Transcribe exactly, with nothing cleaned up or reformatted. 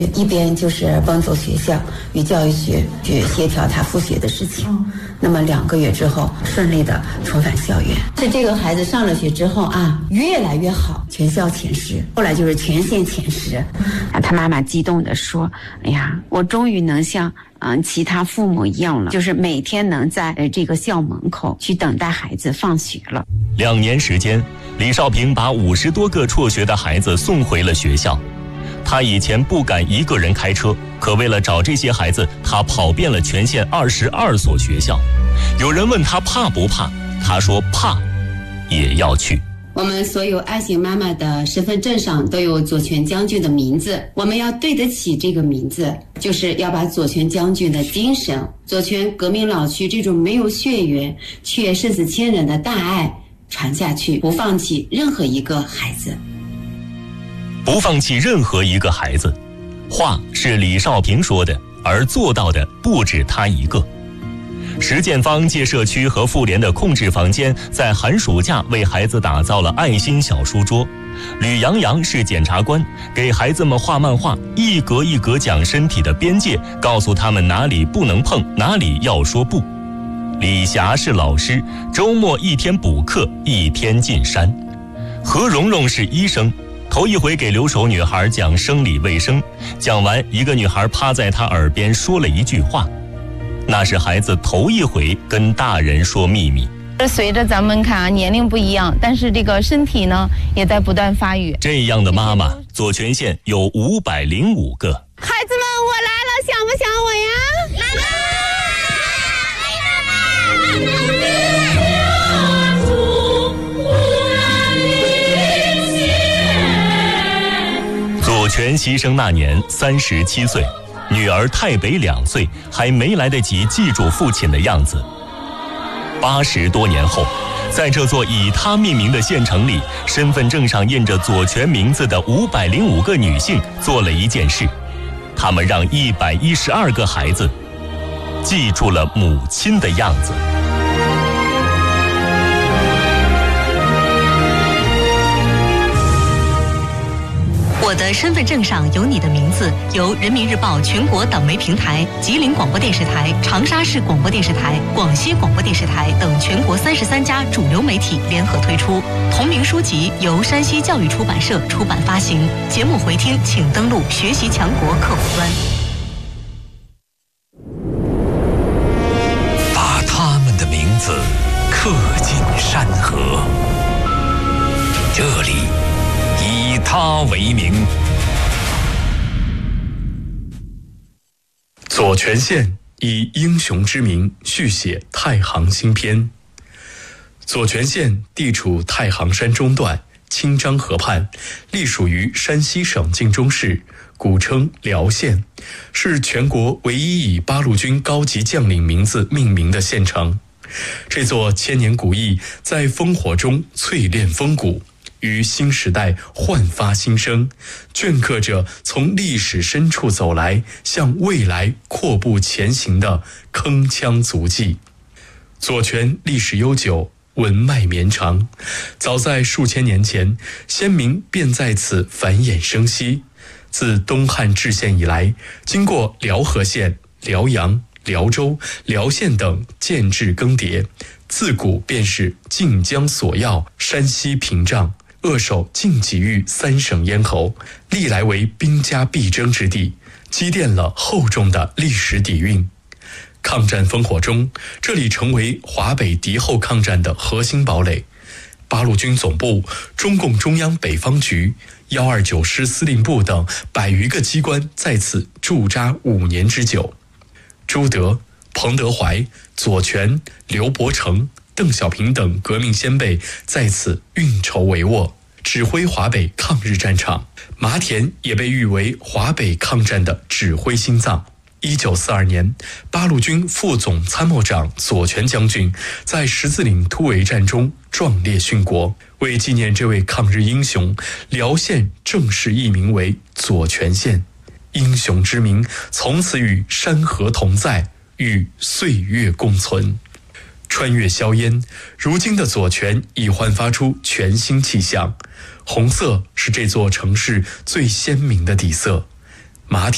一边就是帮助学校与教育局去协调他复学的事情。那么两个月之后顺利的重返校园。是这个孩子上了学之后啊，越来越好，全校前十，后来就是全县前十。 啊，他妈妈激动地说：“哎呀，我终于能像嗯、呃、其他父母一样了，就是每天能在呃这个校门口去等待孩子放学了。” 两年时间，李少平把五十多个辍学的孩子送回了学校。他以前不敢一个人开车，可为了找这些孩子，他跑遍了全县二十二所学校。有人问他怕不怕，他说怕也要去。 我们所有爱心妈妈的身份证上都有左权将军的名字，我们要对得起这个名字，就是要把左权将军的精神，左权革命老区这种没有血缘却生死牵连的大爱传下去，不放弃任何一个孩子。 不放弃任何一个孩子，话是李少平说的，而做到的不止他一个。石建芳借社区和妇联的空置房间，在寒暑假为孩子打造了爱心小书桌。吕洋洋是检察官，给孩子们画漫画，一格一格讲身体的边界，告诉他们哪里不能碰，哪里要说不。李霞是老师，周末一天补课，一天进山。何蓉蓉是医生，头一回给留守女孩讲生理卫生，讲完，一个女孩趴在她耳边说了一句话，那是孩子头一回跟大人说秘密。 随着咱们看啊，年龄不一样，但是这个身体呢也在不断发育。 这样的妈妈，左权县有五百零五个。 孩子们，我来了，想不想我呀？ 左权牺牲那年三十七岁，女儿太北两岁，还没来得及记住父亲的样子。八十多年后，在这座以他命名的县城里，身份证上印着左权名字的五百零五个女性做了一件事，她们让一百一十二个孩子记住了母亲的样子。 我的身份证上有你的名字，由人民日报全国党媒平台、吉林广播电视台、长沙市广播电视台、广西广播电视台等全国三十三家主流媒体联合推出。同名书籍由山西教育出版社出版发行。节目回听请登录学习强国客户端。 把他们的名字刻进山河，这里以他为名。 左权县以英雄之名续写太行新篇。左权县地处太行山中段，清漳河畔，隶属于山西省晋中市，古称辽县，是全国唯一以八路军高级将领名字命名的县城。这座千年古邑在烽火中淬炼风骨，于新时代焕发新生，镌刻着从历史深处走来，向未来阔步前行的铿锵足迹。左权历史悠久，文脉绵长，早在数千年前，先民便在此繁衍生息。自东汉置县以来，经过辽河县、辽阳、辽州、辽县等建制更迭，自古便是晋江索要、山西屏障，扼守晋冀豫三省咽喉，历来为兵家必争之地，积淀了厚重的历史底蕴。抗战烽火中，这里成为华北敌后抗战的核心堡垒。八路军总部、中共中央北方局、一二九师司令部等百余个机关在此驻扎五年之久。朱德、彭德怀、左权、刘伯承、邓小平等革命先辈在此运筹帷幄，指挥华北抗日战场。麻田也被誉为华北抗战的指挥心脏。一九四二年，八路军副总参谋长左权将军在十字岭突围战中壮烈殉国。为纪念这位抗日英雄，辽县正式易名为左权县。英雄之名从此与山河同在，与岁月共存。穿越硝烟，如今的左权已焕发出全新气象。红色是这座城市最鲜明的底色。麻田